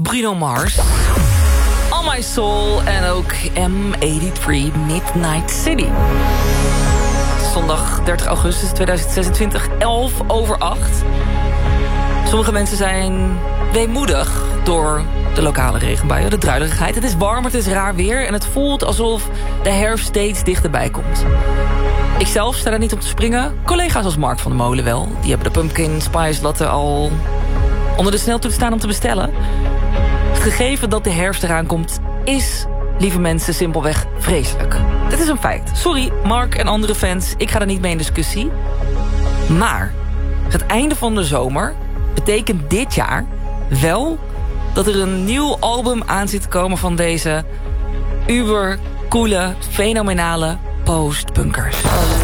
Bruno Mars. On My Soul en ook M83 Midnight City. Zondag 30 augustus 2026, 11:08. Sommige mensen zijn weemoedig door de lokale regenbuien, de druilerigheid. Het is warm, het is raar weer en het voelt alsof de herfst steeds dichterbij komt. Ikzelf sta daar niet op te springen. Collega's als Mark van der Molen wel. Die hebben de pumpkin spice latte al onder de sneltoets staan om te bestellen. Het gegeven dat de herfst eraan komt is, lieve mensen, simpelweg vreselijk. Dit is een feit. Sorry, Mark en andere fans, ik ga er niet mee in discussie. Maar het einde van de zomer betekent dit jaar wel dat er een nieuw album aan zit te komen van deze ubercoole, fenomenale postpunkers.